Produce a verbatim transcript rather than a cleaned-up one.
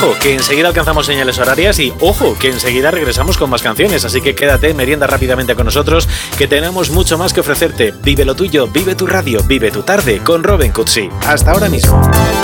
ojo, que enseguida alcanzamos señales horarias y ojo, que enseguida regresamos con más canciones, así que quédate, merienda rápidamente con nosotros, que tenemos mucho más que ofrecerte. Vive lo tuyo, vive tu radio, vive tu tarde con Robin Cutsi. Hasta ahora mismo.